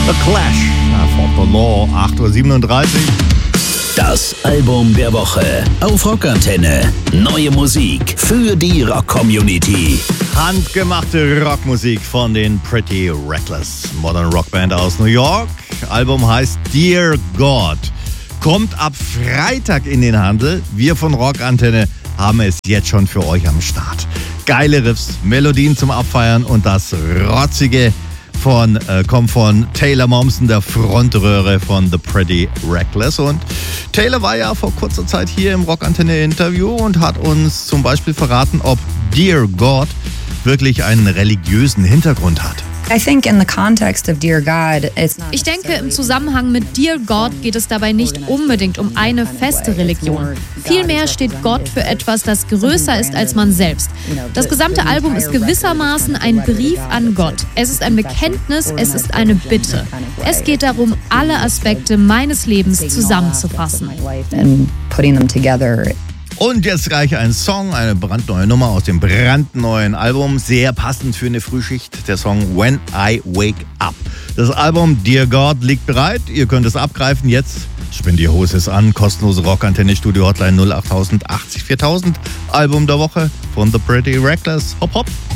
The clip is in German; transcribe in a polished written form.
The Clash, For the Law, 8.37 Uhr. Das Album der Woche auf Rockantenne. Neue Musik für die Rock-Community. Handgemachte Rockmusik von den Pretty Reckless. Modern Rockband aus New York. Album heißt Dear God. Kommt ab Freitag in den Handel. Wir von Rockantenne haben es jetzt schon für euch am Start. Geile Riffs, Melodien zum Abfeiern und das Rotzige kommt von Taylor Momsen, der Frontröhre von The Pretty Reckless. Und Taylor war ja vor kurzer Zeit hier im Rockantenne-Interview und hat uns zum Beispiel verraten, ob Dear God wirklich einen religiösen Hintergrund hat. Ich denke, im Zusammenhang mit Dear God geht es dabei nicht unbedingt um eine feste Religion. Vielmehr steht Gott für etwas, das größer ist als man selbst. Das gesamte Album ist gewissermaßen ein Brief an Gott. Es ist ein Bekenntnis, es ist eine Bitte. Es geht darum, alle Aspekte meines Lebens zusammenzufassen. Und jetzt gleich ein Song, eine brandneue Nummer aus dem brandneuen Album, sehr passend für eine Frühschicht, der Song When I Wake Up. Das Album Dear God liegt bereit, ihr könnt es abgreifen, jetzt spinnt die Hose an, kostenlose Rockantenne Studio Hotline 08000 80 4000, Album der Woche von The Pretty Reckless. Hopp hopp!